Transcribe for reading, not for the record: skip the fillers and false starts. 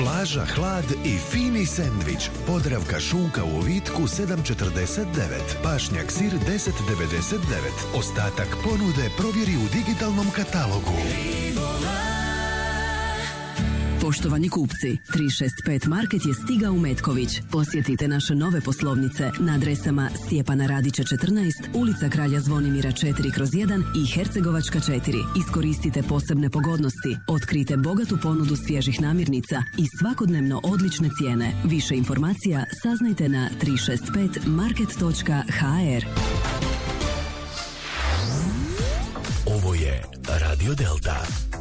Plaža, hlad i fini sendvič. Podravka šunka u Vitku 7,49. Pašnjak sir 10,99. Ostatak ponude provjeri u digitalnom katalogu. Poštovani kupci, 365 Market je stigao u Metković. Posjetite naše nove poslovnice na adresama Stjepana Radića 14, ulica Kralja Zvonimira 4/1 i Hercegovačka 4. Iskoristite posebne pogodnosti, otkrite bogatu ponudu svježih namirnica i svakodnevno odlične cijene. Više informacija saznajte na 365market.hr. Ovo je Radio Delta.